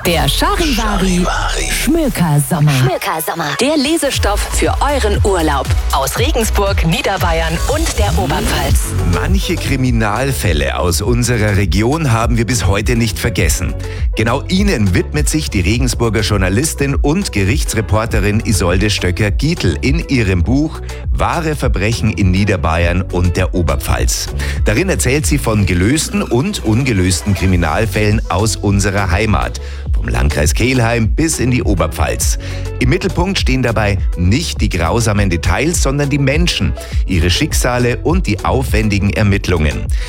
Der Charivari Schmökersommer. Der Lesestoff für euren Urlaub. Aus Regensburg, Niederbayern und der Oberpfalz. Manche Kriminalfälle aus unserer Region haben wir bis heute nicht vergessen. Genau ihnen widmet sich die Regensburger Journalistin und Gerichtsreporterin Isolde Stöcker-Gietl in ihrem Buch Wahre Verbrechen in Niederbayern und der Oberpfalz. Darin erzählt sie von gelösten und ungelösten Kriminalfällen aus unserer Heimat. Vom Landkreis Kelheim bis in die Oberpfalz. Im Mittelpunkt stehen dabei nicht die grausamen Details, sondern die Menschen, ihre Schicksale und die aufwendigen Ermittlungen.